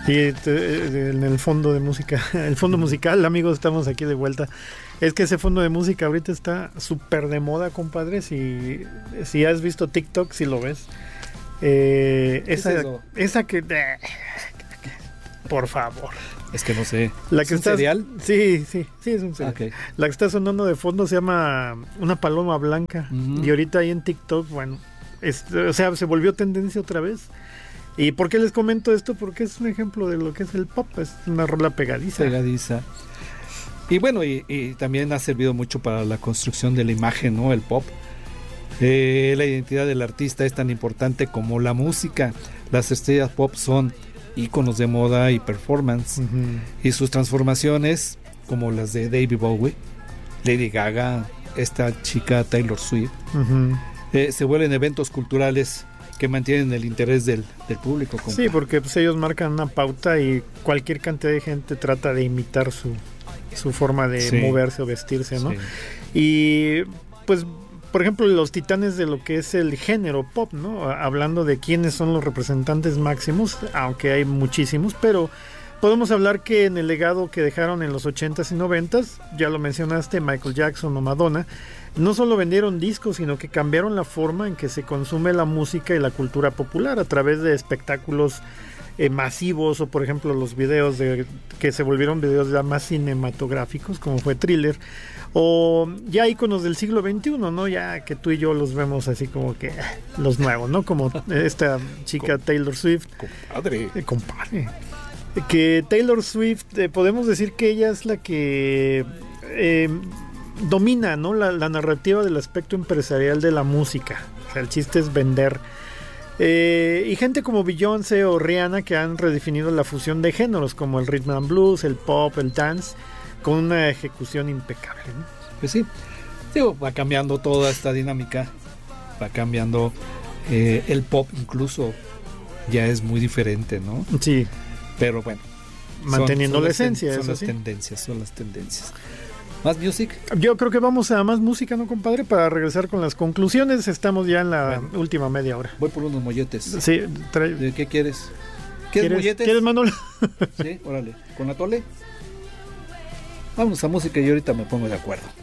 Y en el fondo de música, el fondo musical, amigos, estamos aquí de vuelta. Es que ese fondo de música ahorita está súper de moda, compadre. Si has visto TikTok, si lo ves. Esa que... por favor. Es que no sé. La que ¿Es un cereal? Sí, es un cereal. Okay. La que está sonando de fondo se llama Una paloma blanca. Y ahorita ahí en TikTok, bueno, o sea, se volvió tendencia otra vez. ¿Y por qué les comento esto? Porque es un ejemplo de lo que es el pop. Es una rola pegadiza. Y bueno, y también ha servido mucho para la construcción de la imagen, ¿no? El pop. La identidad del artista es tan importante como la música. Las estrellas pop son íconos de moda y performance, y sus transformaciones, como las de David Bowie, Lady Gaga, esta chica Taylor Swift, se vuelven eventos culturales que mantienen el interés del público. Sí, porque pues, ellos marcan una pauta y cualquier cantidad de gente trata de imitar su forma de moverse o vestirse, ¿no? Sí. Y pues, por ejemplo, los titanes de lo que es el género pop, ¿no? Hablando de quiénes son los representantes máximos, aunque hay muchísimos, pero podemos hablar que en el legado que dejaron en los 80s y 90s, ya lo mencionaste, Michael Jackson o Madonna, no solo vendieron discos, sino que cambiaron la forma en que se consume la música y la cultura popular a través de espectáculos masivos, o por ejemplo los videos que se volvieron videos ya más cinematográficos, como fue Thriller, o ya íconos del siglo XXI, ¿no? Ya que tú y yo los vemos así como que los nuevos, ¿no? Como esta chica Taylor Swift. Compadre. Que Taylor Swift, podemos decir que ella es la que domina, ¿no? La narrativa del aspecto empresarial de la música. O sea, el chiste es vender. Y gente como Beyoncé o Rihanna, que han redefinido la fusión de géneros como el rhythm and blues, el pop, el dance, con una ejecución impecable, ¿no? Pues sí, digo, va cambiando toda esta dinámica, va cambiando el pop incluso ya es muy diferente, ¿no? Sí. Pero bueno, manteniendo la esencia, son las tendencias. ¿Más music? Yo creo que vamos a más música, ¿no, compadre? Para regresar con las conclusiones. Estamos ya en la última media hora. Voy por unos molletes. Sí, ¿De qué quieres? ¿Molletes? ¿Quieres, Manolo? Sí, órale. ¿Con atole? Vamos a música y ahorita me pongo de acuerdo.